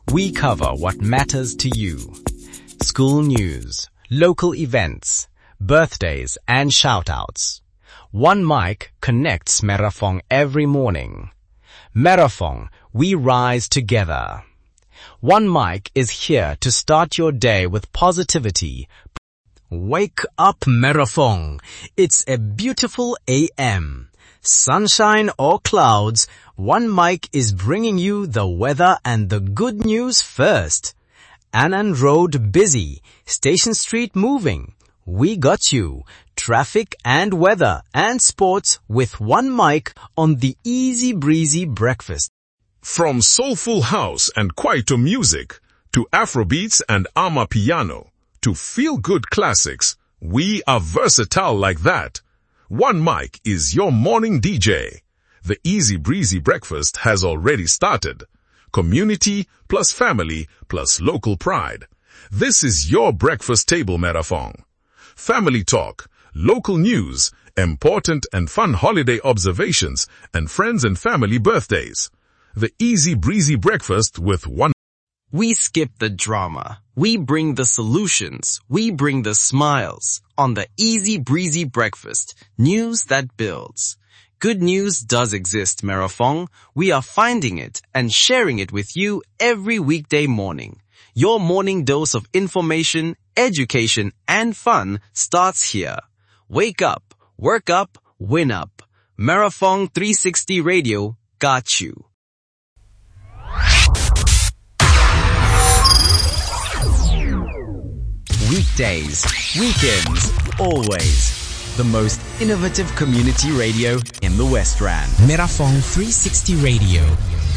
We cover what matters to you. School news, local events, birthdays and shout-outs. One mic connects Merafong every morning. Merafong, we rise together. One mic is here to start your day with positivity. Wake up, Merafong. It's a beautiful AM. Sunshine or clouds, one mic is bringing you the weather and the good news first. Anand Road busy, Station Street moving. We got you. Traffic and weather and sports with one mic on the Easy Breezy Breakfast. From soulful house and kwaito music to Afrobeats and Amapiano to feel-good classics, we are versatile like that. One mic is your morning DJ. The Easy Breezy Breakfast has already started. Community plus family plus local pride. This is your breakfast table, Merafong. Family talk, local news, important and fun holiday observations, and friends and family birthdays. The Easy Breezy Breakfast with one. We skip the drama. We bring the solutions. We bring the smiles. On the Easy Breezy Breakfast, news that builds. Good news does exist, Merafong. We are finding it and sharing it with you every weekday morning. Your morning dose of information, education, and fun starts here. Wake up, work up, win up. Merafong 360 Radio got you. Weekdays, weekends, always. The most innovative community radio in the West Rand. Merafong 360 Radio.